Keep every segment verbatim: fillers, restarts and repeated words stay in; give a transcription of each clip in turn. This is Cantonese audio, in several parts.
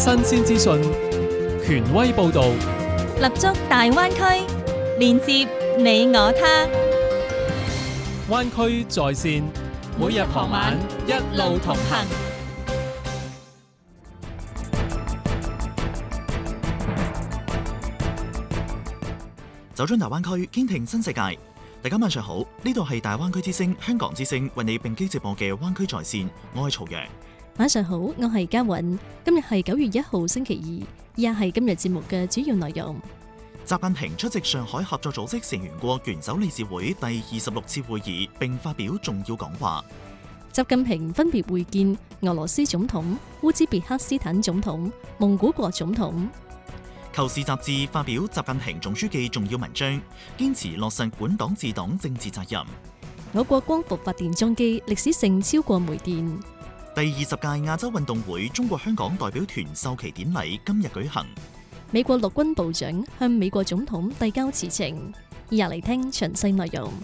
新鮮資訊，權威報導， 立足大灣區，連接你我他。 灣區在線，每日傍晚一路同行。 走進大灣區，傾聽新世界。大家晚上好，呢度係大灣區之聲香港之聲為你並機直播嘅灣區在線，我係曹陽。 晚上好，我係嘉韻。今日係九月一號星期二，以下係今日節目嘅主要內容。 習近平出席上海合作組織成員國元首理事會第二十六次會議，並發表重要講話。 習近平分別會見俄羅斯總統、烏茲別克斯坦總統、蒙古國總統。 求是雜誌發表習近平總書記重要文章，堅持落實管黨治黨政治責任。 我國光伏發電裝機歷史性超過煤電。 第二十屆亞洲運動會中國香港代表團授旗典禮今日舉行。 美國陸軍部長向美國總統遞交辭呈。以下嚟聽詳細內容。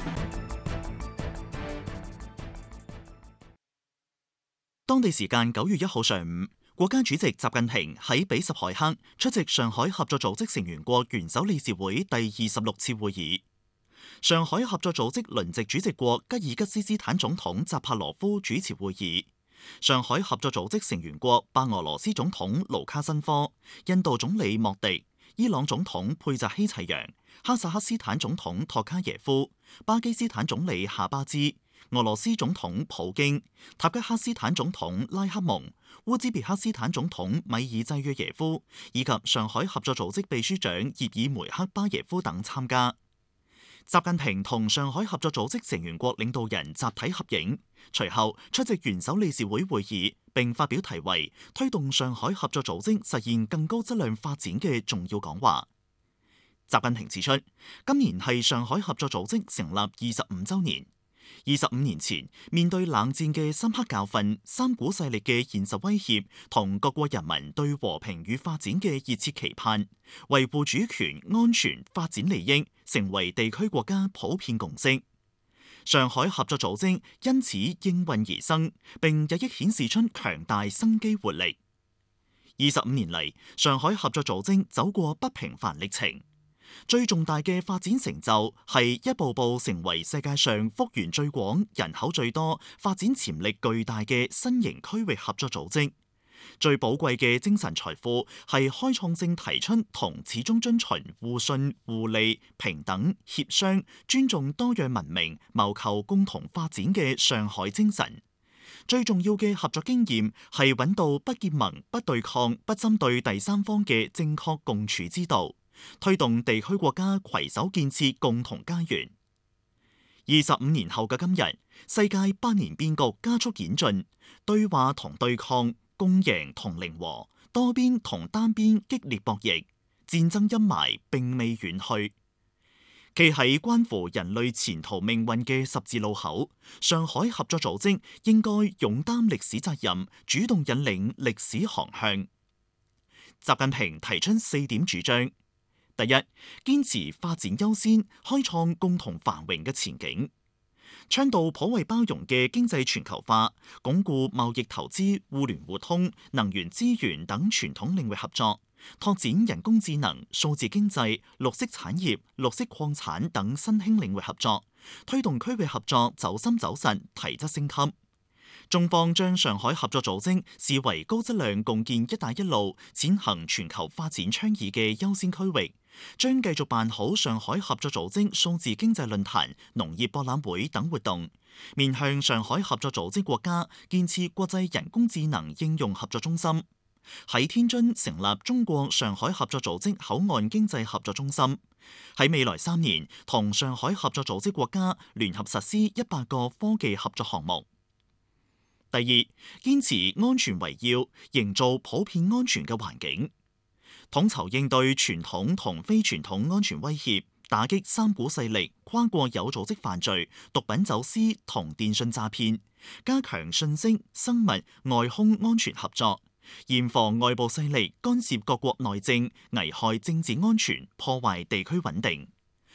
當地時間九月一號上午，國家主席習近平喺比什凱克出席上海合作組織成員國元首理事會第二十六次會議。上海合作組織輪值主席國吉爾吉斯斯坦總統扎帕羅夫主持會議。上海合作組織成員國白俄羅斯總統盧卡申科、印度總理莫迪、伊朗總統佩澤希齊揚、哈薩克斯坦總統托卡耶夫、巴基斯坦總理夏巴茲、俄羅斯總統普京、塔吉克斯坦總統拉克蒙、烏茲別克斯坦總統米爾濟約耶夫以及上海合作組織秘書長葉爾梅克巴耶夫等參加。習近平同上海合作組織成員國領導人集體合影，隨後出席元首理事會會議，並發表題為《推動上海合作組織實現更高質量發展》嘅重要講話。習近平指出，今年係上海合作組織成立二十五週年。二十五年前，面對冷戰嘅深刻教訓、三股勢力嘅現實威脅同各國人民對和平與發展嘅熱切期盼，維護主權、安全、發展利益成為地區國家普遍共識。上海合作組織因此應運而生，並日益顯示出強大生機活力。二十五年嚟，上海合作組織走過不平凡歷程。最重大嘅發展成就係一步步成為世界上幅員最廣、人口最多、發展潛力巨大嘅新型區域合作組織。最寶貴嘅精神財富係開創性提出同始終遵循互信、互利、平等、協商、尊重多樣文明、謀求共同發展嘅上海精神。最重要嘅合作經驗係揾到不結盟、不對抗、不針對第三方嘅正確共處之道。推動地區國家攜手建設共同家園。二十五年後嘅今日，世界百年變局加速演進，對話同對抗、共贏同零和、多邊同單邊激烈博弈，戰爭陰霾並未遠去。企喺關乎人類前途命運嘅十字路口，上海合作組織應該勇擔歷史責任，主動引領歷史航向。習近平提出四點主張。第一，堅持發展優先，開創共同繁榮嘅前景，倡導頗為包容嘅經濟全球化，鞏固貿易投資、互聯互通、能源資源等傳統領域合作，拓展人工智能、數字經濟、綠色產業、綠色礦產等新興領域合作，推動區域合作走深走實、提質升級。中方將上海合作組織視為高質量共建「一帶一路」踐行全球發展倡議嘅優先區域，將繼續辦好上海合作組織數字經濟論壇、農業博覽會等活動，面向上海合作組織國家建設國際人工智能應用合作中心，喺天津成立中國上海合作組織口岸經濟合作中心，喺未來三年同上海合作組織國家聯合實施一百個科技合作項目。第二，堅持安全為要，營造普遍安全嘅環境，統籌應對傳統同非傳統安全威脅，打擊三股勢力、跨國有組織犯罪、毒品走私同電信詐騙，加強信息、生物、外空安全合作，嚴防外部勢力干涉各國內政，危害政治安全，破壞地區穩定。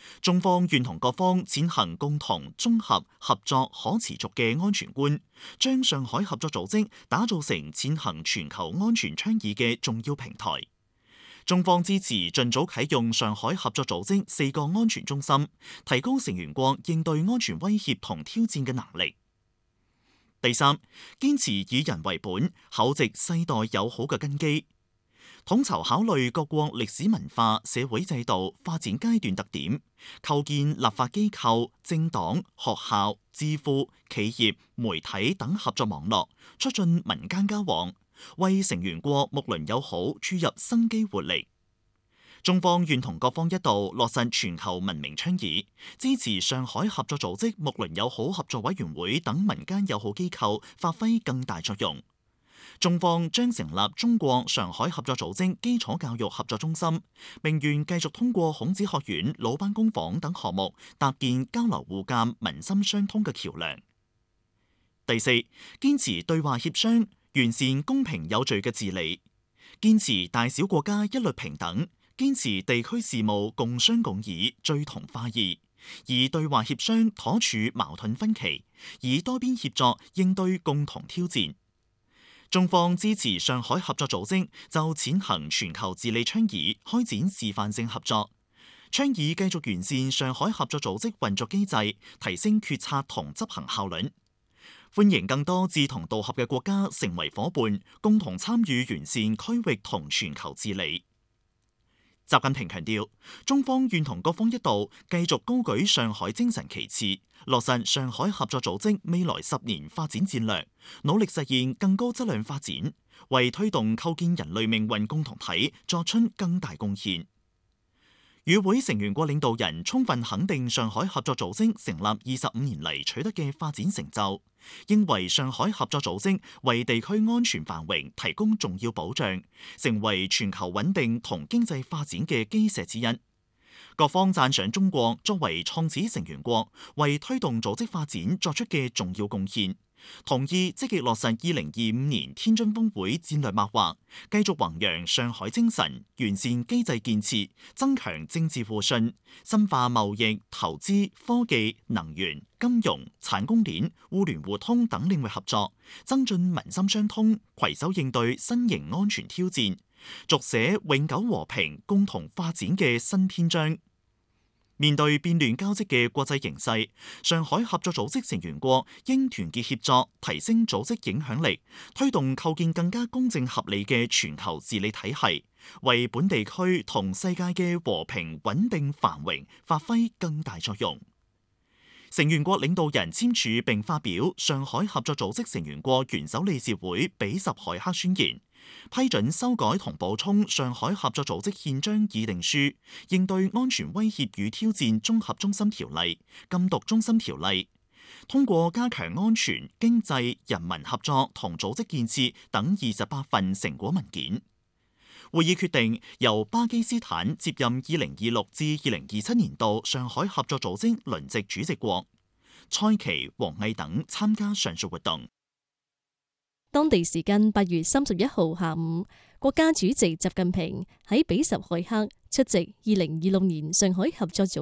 中方願同各方踐行共同、綜合、合作、可持續嘅安全觀，將上海合作組織打造成踐行全球安全倡議嘅重要平台。中方支持盡早啟用上海合作組織四個安全中心，提高成員國應對安全威脅同挑戰嘅能力。第三，堅持以人為本，厚植世代友好嘅根基。統籌考慮各國歷史文化、社會制度發展階段特點，構建立法機構、政黨、學校、智庫、企業、媒體等合作網絡，促進民間交往，為成員國睦鄰友好注入生機活力。中方願同各方一道落實全球文明倡議，支持上海合作組織睦鄰友好合作委員會等民間友好機構發揮更大作用。中方將成立中國上海合作組織基礎教育合作中心，並願繼續通過孔子學院、魯班工坊等項目，搭建交流互鑒、民心相通嘅橋樑。第四，堅持對話協商，完善公平有序嘅治理，堅持大小國家一律平等，堅持地區事務共商共議、聚同化異，以對話協商妥處矛盾分歧，以多邊協作應對共同挑戰。中方支持上海合作組織就踐行全球治理倡議開展示範性合作，倡議繼續完善上海合作組織運作機制，提升決策同執行效率。歡迎更多志同道合嘅國家成為夥伴，共同參與完善區域同全球治理。習近平強調，中方願同各方一道繼續高舉上海精神旗幟，落實上海合作組織未來十年發展戰略，努力實現更高質量發展，為推動構建人類命運共同體作出更大貢獻。與會成員國領導人充分肯定上海合作組織成立二十五年嚟取得嘅發展成就，認為上海合作組織為地區安全繁榮提供重要保障，成為全球穩定同經濟發展嘅基石之一。各方讚賞中國作為創始成員國，為推動組織發展作出嘅重要貢獻，同意積極落實二零二五年天津峰會戰略擘劃，繼續弘揚上海精神，完善機制建設，增強政治互信，深化貿易、投資、科技、能源、金融、產供鏈、互聯互通等領域合作，增進民心相通，攜手應對新型安全挑戰，續寫永久和平共同發展嘅新篇章。面對變亂交織嘅國際形勢，上海合作組織成員國應團結協作，提升組織影響力，推動構建更加公正合理嘅全球治理體系，為本地區同世界嘅和平穩定繁榮發揮更大作用。成員國領導人簽署並發表上海合作組織成員國元首理事會比什凱克宣言，批准修改同補充上海合作組織憲章議定書，應對安全威脅與挑戰綜合中心條例、禁毒中心條例，通過加強安全、經濟、人民合作同組織建設等二十八份成果文件。會議決定由巴基斯坦接任二零二六至二零二七年度上海合作組織輪值主席國，蔡奇、王毅等參加上述活動。 當地時間八月三十一號下午，國家主席習近平喺比什凱克出席二零二六年上海合作組